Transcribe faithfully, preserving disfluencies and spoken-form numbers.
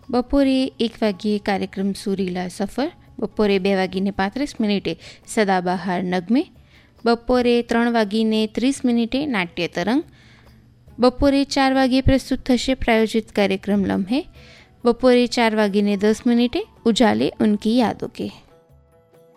બપોરે એક વાગ્યે કાર્યક્રમ સુરીલા સફર, બપોરે બે વાગીને પાંત્રીસ મિનિટે સદાબહાર નગમે, બપોરે ત્રણ વાગીને ત્રીસ મિનિટે નાટ્ય તરંગ, બપોરે ચાર વાગ્યે પ્રસ્તુત થશે પ્રાયોજિત કાર્યક્રમ લમ્હે, બપોરે ચાર વાગીને દસ મિનિટે ઉજાલે ઉનકી યાદો કે.